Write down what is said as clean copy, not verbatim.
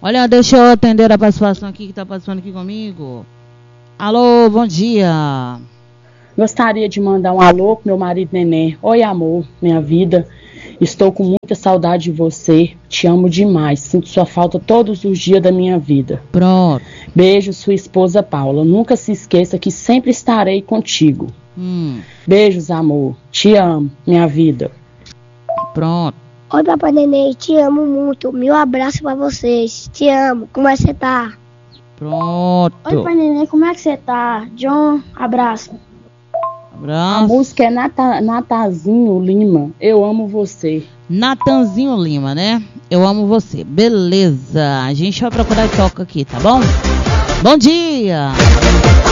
Olha, deixa eu atender a participação aqui que está participando aqui comigo. Alô, bom dia. Gostaria de mandar um alô pro meu marido Neném. Oi, amor, minha vida. Estou com muita saudade de você. Te amo demais. Sinto sua falta todos os dias da minha vida. Pronto. Beijo, sua esposa Paula. Nunca se esqueça que sempre estarei contigo. Beijos, amor. Te amo, minha vida. Pronto. Oi, papai Neném. Te amo muito. Meu abraço pra vocês. Te amo. Como é que você tá? Pronto. Oi, papai Neném. Como é que você tá? John, abraço. A música é Natanzinho Lima, Eu Amo Você. Natanzinho Lima, né? Eu amo você. Beleza. A gente vai procurar e toca aqui, tá bom? Bom dia.